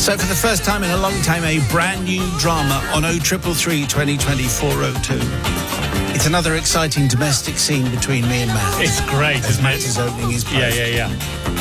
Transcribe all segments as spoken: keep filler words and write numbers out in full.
So for the first time in a long time, a brand new drama on oh three three, twenty twenty, four oh two. It's another exciting domestic scene between me and Matt. It's great, as isn't Matt it? is opening his post. Yeah, yeah, yeah.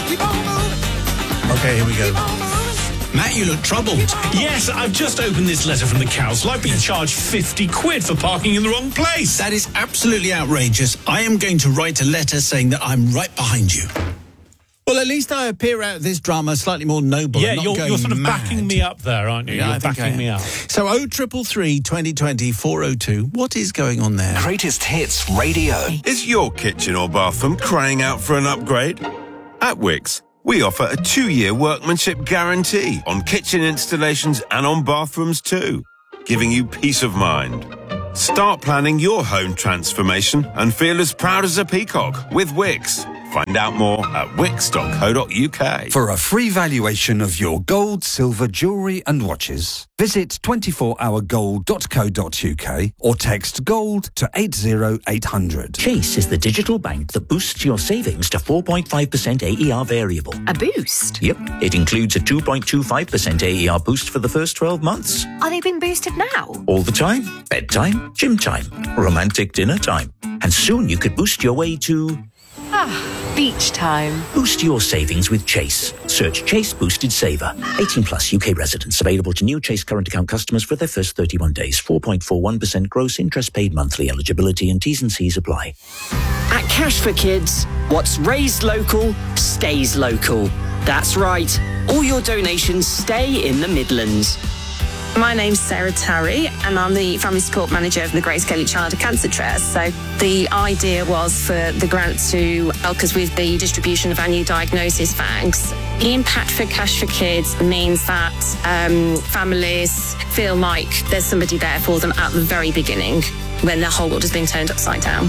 Okay, here we go. Matt, you look troubled. Yes, I've just opened this letter from the council. I've been charged fifty quid for parking in the wrong place. That is absolutely outrageous. I am going to write a letter saying that I'm right behind you. Well, at least I appear out of this drama slightly more noble. Yeah, and not you're, going you're sort of mad. backing me up there, aren't you? Yeah, you're I think backing I me am. up. So oh three three, twenty twenty, four oh two. What is going on there? Greatest Hits Radio. Is your kitchen or bathroom crying out for an upgrade? At Wickes, we offer a two-year workmanship guarantee on kitchen installations and on bathrooms too, giving you peace of mind. Start planning your home transformation and feel as proud as a peacock with Wickes. Find out more at wickes dot co dot uk. For a free valuation of your gold, silver, jewellery and watches, visit twenty-four hour gold dot co dot uk or text GOLD to eight zero eight hundred. Chase is the digital bank that boosts your savings to four point five percent A E R variable. A boost? Yep. It includes a two point two five percent A E R boost for the first twelve months. Are they being boosted now? All the time. Bedtime, gym time, romantic dinner time. And soon you could boost your way to... Ah, beach time. Boost your savings with Chase. Search Chase Boosted Saver. eighteen plus U K residents. Available to new Chase current account customers for their first thirty-one days. four point four one percent gross interest paid monthly. Eligibility and T's and C's apply. At Cash for Kids, what's raised local stays local. That's right. All your donations stay in the Midlands. My name's Sarah Tarry and I'm the Family Support Manager of the Grace Kelly Child Cancer Trust. So the idea was for the grant to help us with the distribution of our new diagnosis bags. The impact for Cash for Kids means that um, families feel like there's somebody there for them at the very beginning when their whole world is being turned upside down.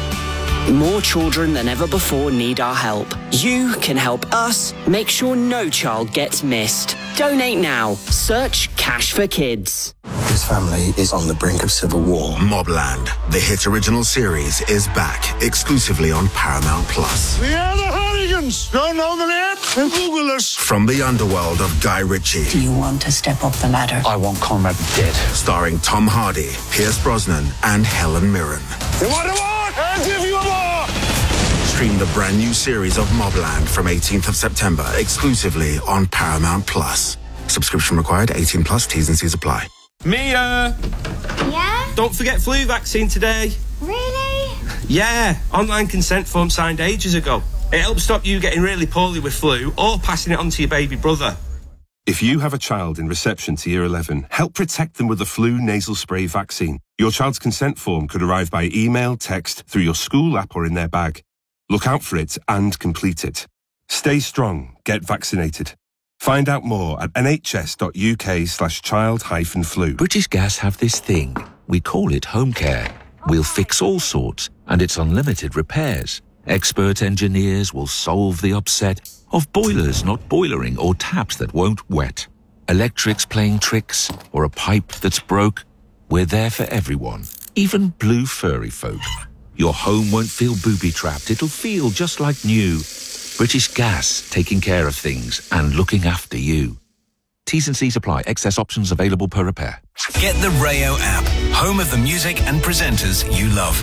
More children than ever before need our help. You can help us make sure no child gets missed. Donate now. Search Cash for Kids. His family is on the brink of civil war. Mobland, the hit original series, is back exclusively on Paramount Plus. We are the Hardigans. Don't know the name? Then Google us. From the underworld of Guy Ritchie. Do you want to step up the ladder? I want Conrad dead. Starring Tom Hardy, Pierce Brosnan, and Helen Mirren. You want a war? I'll give you a war. Stream the brand new series of Mobland from eighteenth of September exclusively on Paramount Plus. Subscription required, eighteen plus, T's and C's apply. Mia! Yeah? Don't forget flu vaccine today. Really? Yeah, online consent form signed ages ago. It helps stop you getting really poorly with flu or passing it on to your baby brother. If you have a child in reception to year eleven, help protect them with the flu nasal spray vaccine. Your child's consent form could arrive by email, text, through your school app or in their bag. Look out for it and complete it. Stay strong. Get vaccinated. Find out more at nhs.uk slash child hyphen flu. British Gas have this thing. We call it home care. We'll fix all sorts, and it's unlimited repairs. Expert engineers will solve the upset of boilers not boilering or taps that won't wet. Electrics playing tricks or a pipe that's broke. We're there for everyone, even blue furry folk. Your home won't feel booby-trapped. It'll feel just like new. British Gas, taking care of things and looking after you. T's and C's apply. Excess options available per repair. Get the Rayo app, home of the music and presenters you love.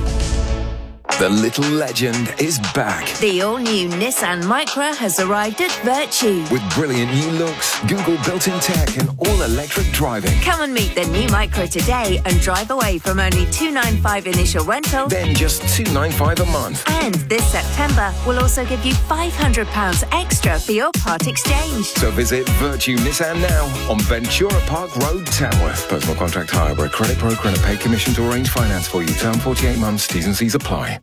The little legend is back. The all-new Nissan Micra has arrived at Virtue. With brilliant new looks, Google built-in tech and all-electric driving. Come and meet the new Micra today and drive away from only two hundred ninety-five dollars initial rental. Then just two hundred ninety-five dollars a month. And this September, we'll also give you five hundred pounds extra for your part exchange. So visit Virtue Nissan now on Ventura Park Road, Tamworth. Personal contract hire by credit broker and a paid commission to arrange finance for you. Term forty-eight months. T's and C's apply.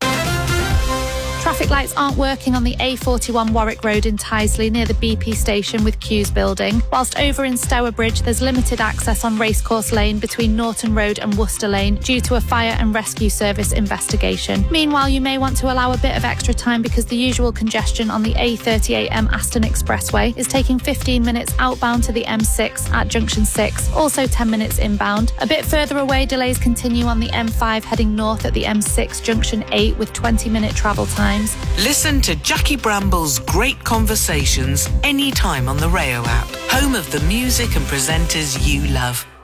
Traffic lights aren't working on the A forty-one Warwick Road in Tyseley near the B P station with Q's building. Whilst over in Stour Bridge, there's limited access on Racecourse Lane between Norton Road and Worcester Lane due to a fire and rescue service investigation. Meanwhile, you may want to allow a bit of extra time because the usual congestion on the A thirty-eight M Aston Expressway is taking fifteen minutes outbound to the M six at junction six, also ten minutes inbound. A bit further away, delays continue on the M five heading north at the M six junction eight with twenty minute travel time. times. Listen to Jackie Bramble's great conversations anytime on the Rayo app, home of the music and presenters you love.